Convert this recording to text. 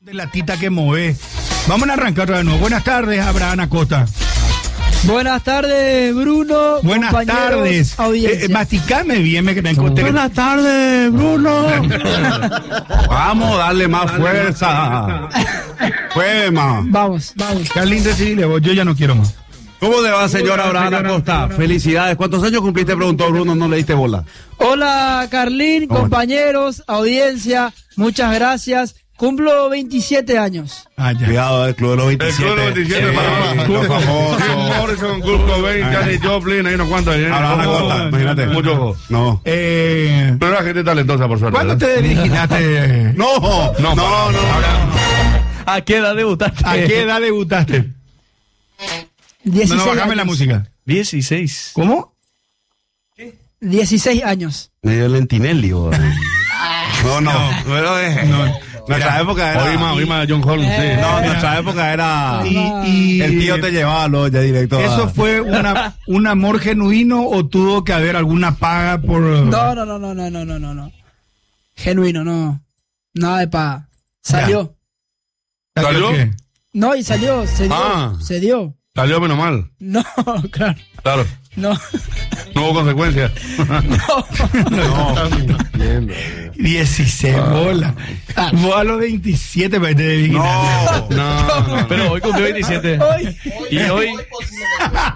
De la tita que mueve. Vamos a arrancar otra vez. Buenas tardes, Abraham Acosta. Buenas tardes, Bruno. Buenas tardes. Masticame bien, me encontré. Buenas tardes, Bruno. Vamos a darle más fuerza. Poema. Vamos. Carlín, decídele vos, yo ya no quiero más. ¿Cómo le va, señor Abraham Acosta? Felicidades. ¿Cuántos años cumpliste? Preguntó Bruno, no le diste bola. Hola, Carlín, compañeros, audiencia, muchas gracias. Cumplo 27 años. Ah, ya. Cuidado, el Club de los 27. El Club de los 27, Los famosos. Jim Morrison, Kurt Cobain, Janis Joplin, hay unos cuantos. Abraham Acosta, imagínate. Mucho. No. Pero era gente talentosa, por suerte. ¿Cuándo ¿verdad? te dirigiste? No. ¿A qué edad debutaste? ¿A qué edad debutaste? 16 No, bájame años. la música. 16. ¿Cómo? 16 años. Medio Lentinelli, vos. No. Nuestra época era... Oí más John Holmes, sí. No, nuestra época era... Y El tío te llevaba luego ya directo a... ¿Eso fue un amor genuino o tuvo que haber alguna paga por...? No. Genuino, no. Nada de paga. Salió. ¿Salió? ¿Qué? No, y salió, se dio. Salió menos mal. No, claro. Claro. No. No hubo consecuencias. No. 16 bolas. Vos a los 27 para te No. Pero hoy cumplió 27. Hoy. Y hoy